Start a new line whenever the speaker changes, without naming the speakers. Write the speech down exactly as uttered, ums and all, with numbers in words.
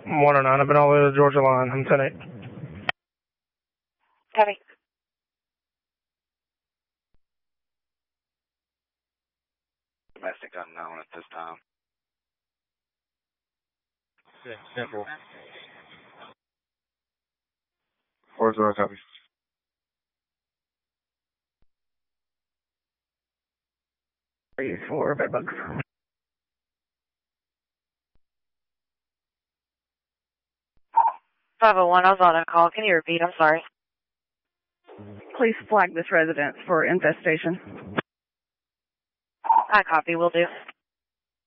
one oh nine, I've been all the way to the Georgia line. I'm ten eight.
Copy.
Domestic unknown at this time.
Yeah, simple.
Four zero, copy.
Three, four, bed bugs.
five oh one, I was on a call. Can you repeat? I'm sorry.
Please flag this residence for infestation.
I copy, will do.